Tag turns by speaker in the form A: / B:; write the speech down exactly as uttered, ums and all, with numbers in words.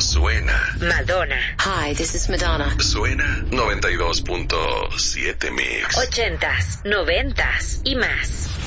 A: Suena
B: Madonna.
C: Hi, this is Madonna.
A: Suena noventa y dos punto siete Mix.
B: Ochentas, noventas y más.